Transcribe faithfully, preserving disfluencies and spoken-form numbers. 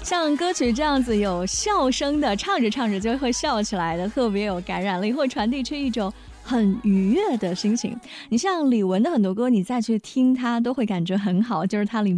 像歌曲这样子有笑声的，唱着唱着就会笑起来的，特别有感染力，会传递出一种很愉悦的心情。你像李玟的很多歌，你再去听它都会感觉很好，就是它里面